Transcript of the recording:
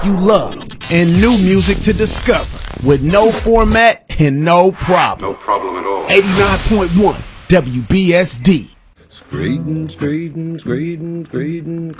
you love and new music to discover with no format and no problem. No problem at all. 89.1 WBSD. Greetings, greetings, greetings, greetings,